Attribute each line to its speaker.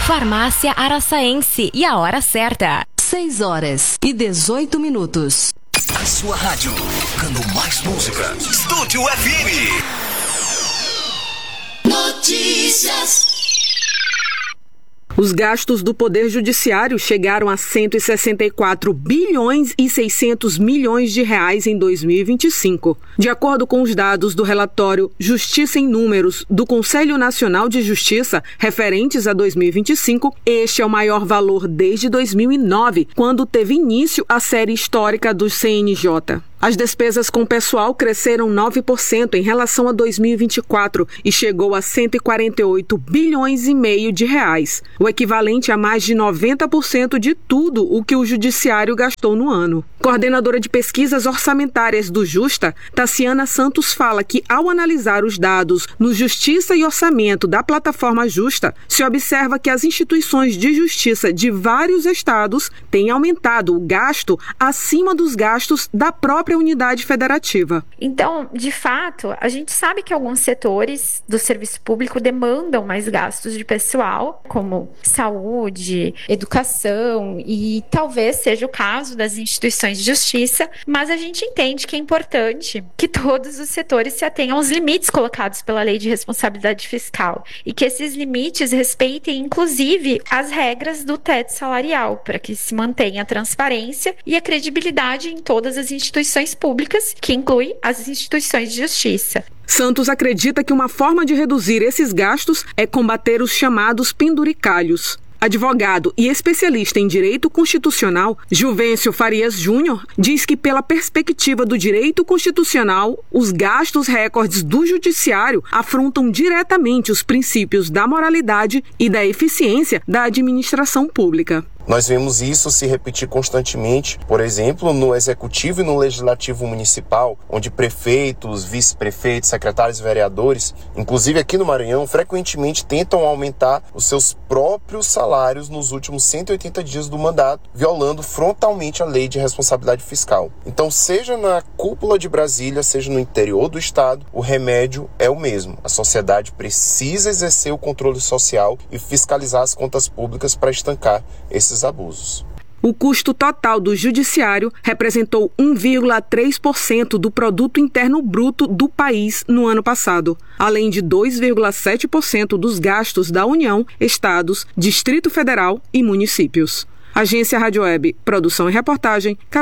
Speaker 1: Farmácia Araçaense e a hora certa.
Speaker 2: 6h18.
Speaker 3: A sua rádio, tocando mais música. Estúdio FM. Notícias.
Speaker 4: Os gastos do Poder Judiciário chegaram a 164 bilhões e 600 milhões de reais em 2025. De acordo com os dados do relatório Justiça em Números do Conselho Nacional de Justiça, referentes a 2025, este é o maior valor desde 2009, quando teve início a série histórica do CNJ. As despesas com pessoal cresceram 9% em relação a 2024 e chegou a 148 bilhões e meio de reais, o equivalente a mais de 90% de tudo o que o Judiciário gastou no ano. Coordenadora de pesquisas orçamentárias do Justa, Taciana Santos, fala que ao analisar os dados no Justiça e Orçamento da plataforma Justa, se observa que as instituições de justiça de vários estados têm aumentado o gasto acima dos gastos da própria unidade federativa.
Speaker 5: Então, de fato, a gente sabe que alguns setores do serviço público demandam mais gastos de pessoal, como saúde, educação, e talvez seja o caso das instituições de justiça, mas a gente entende que é importante que todos os setores se atenham aos limites colocados pela Lei de Responsabilidade Fiscal e que esses limites respeitem, inclusive, as regras do teto salarial, para que se mantenha a transparência e a credibilidade em todas as instituições públicas, que inclui as instituições de justiça.
Speaker 4: Santos acredita que uma forma de reduzir esses gastos é combater os chamados penduricalhos. Advogado e especialista em direito constitucional, Juvencio Farias Júnior diz que, pela perspectiva do direito constitucional, os gastos recordes do judiciário afrontam diretamente os princípios da moralidade e da eficiência da administração pública.
Speaker 6: Nós vemos isso se repetir constantemente, por exemplo, no Executivo e no Legislativo Municipal, onde prefeitos, vice-prefeitos, secretários e vereadores, inclusive aqui no Maranhão, frequentemente tentam aumentar os seus próprios salários nos últimos 180 dias do mandato, violando frontalmente a Lei de Responsabilidade Fiscal. Então, seja na cúpula de Brasília, seja no interior do Estado, o remédio é o mesmo. A sociedade precisa exercer o controle social e fiscalizar as contas públicas para estancar esses abusos.
Speaker 4: O custo total do judiciário representou 1,3% do produto interno bruto do país no ano passado, além de 2,7% dos gastos da União, estados, Distrito Federal e municípios. Agência Rádio Web, produção e reportagem,